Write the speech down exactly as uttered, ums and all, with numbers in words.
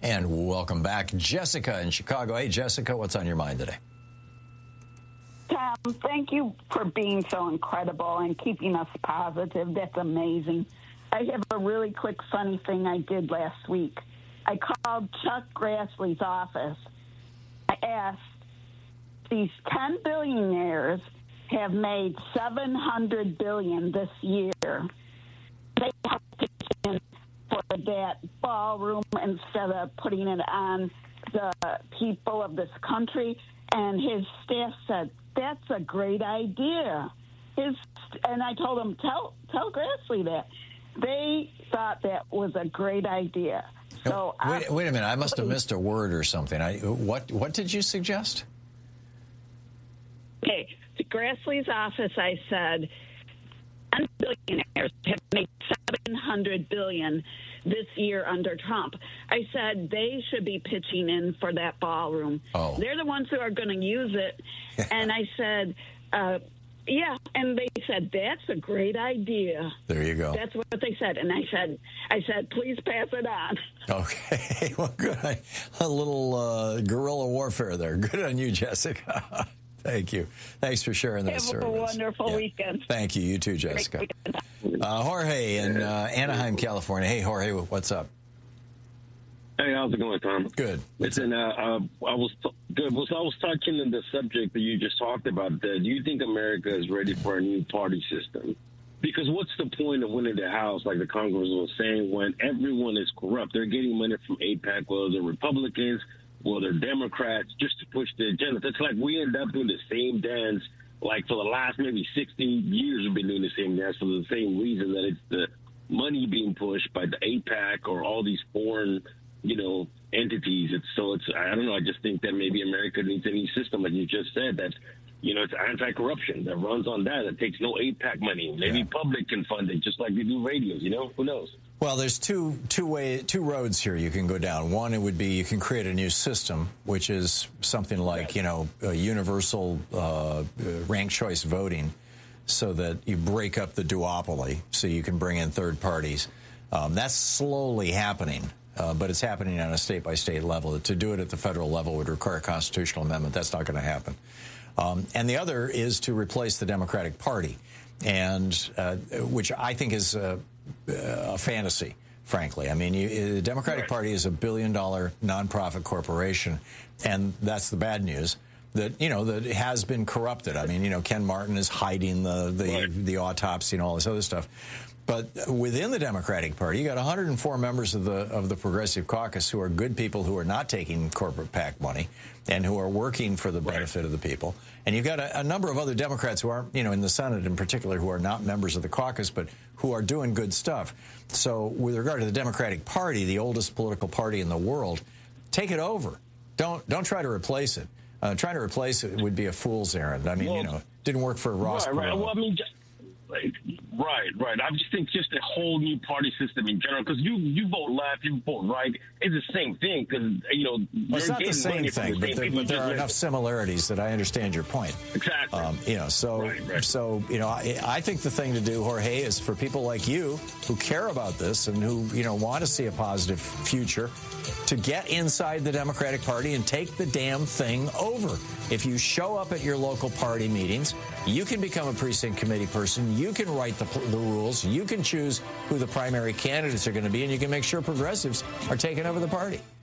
And welcome back, Jessica in Chicago. Hey, Jessica, what's on your mind today? Tom, thank you for being so incredible and keeping us positive. That's amazing. I have a really quick funny thing I did last week. I called Chuck Grassley's office. I asked, these ten billionaires have made seven hundred billion dollars this year. They have to in for that ballroom instead of putting it on the people of this country. And his staff said, that's a great idea. His and I told him, tell tell Grassley that. They thought that was a great idea. So wait, I, wait a minute. I must have missed a word or something. I, what what did you suggest? Okay, to Grassley's office, I said, ten billionaires have made seven hundred billion dollars this year under Trump. I said they should be pitching in for that ballroom. Oh. They're the ones who are going to use it. And I said, uh, yeah, and they said, that's a great idea. There you go. That's what they said. And I said, I said, please pass it on. Okay. Well, good. A little uh, guerrilla warfare there. Good on you, Jessica. Thank you. Thanks for sharing that Have service. a wonderful yeah. weekend. Thank you. You too, Jessica. Uh, Jorge in uh, Anaheim, California. Hey, Jorge, what's up? Hey, how's it going, Tom? Good. Listen, uh, uh, I was t- good. Was I was talking in the subject that you just talked about. That do you think America is ready for a new party system? Because what's the point of winning the House, like the Congressman was saying, when everyone is corrupt? They're getting money from AIPAC, whether they're Republicans, whether they're Democrats, just to push the agenda. It's like we end up doing the same dance. Like for the last maybe sixty years, we've been doing the same dance for the same reason, that it's the money being pushed by the AIPAC or all these foreign, you know, entities. It's so it's I don't know. I just think that maybe America needs a new system, like you just said. That's you know, it's anti-corruption that runs on that. It takes no AIPAC money. Maybe yeah. public can fund it, just like they do radios. You know, who knows? Well, there's two two way two roads here you can go down. One, it would be you can create a new system, which is something like right. you know a universal uh, ranked choice voting, so that you break up the duopoly, so you can bring in third parties. Um, that's slowly happening, uh, but it's happening on a state by state level. To do it at the federal level would require a constitutional amendment. That's not going to happen. Um, and the other is to replace the Democratic Party, and uh, which I think is a, a fantasy, frankly. I mean, you, the Democratic Party is a billion-dollar nonprofit corporation, and that's the bad news. That you know that it has been corrupted. I mean, you know, Ken Martin is hiding the the, right. the autopsy and all this other stuff. But within the Democratic Party, you got one hundred four members of the of the Progressive Caucus who are good people who are not taking corporate PAC money and who are working for the benefit right. of the people. And you've got a, a number of other Democrats who aren't, you know, in the Senate in particular, who are not members of the caucus, but who are doing good stuff. So with regard to the Democratic Party, the oldest political party in the world, take it over. Don't don't try to replace it. Uh, trying to replace it would be a fool's errand. I mean, well, you know, it didn't work for Ross Perot. Right, right. Well, I mean, just, right, right. I just think just a whole new party system in general, because you, you vote left, you vote right, it's the same thing, because, you know, well, it's not the same thing, the but, there, but there are enough similarities that I understand your point. Exactly. Um, you know, so, right, right. so you know, I, I think the thing to do, Jorge, is for people like you who care about this and who, you know, want to see a positive future, to get inside the Democratic Party and take the damn thing over. If you show up at your local party meetings, you can become a precinct committee person. You can write the, the rules. You can choose who the primary candidates are going to be, and you can make sure progressives are taking over the party.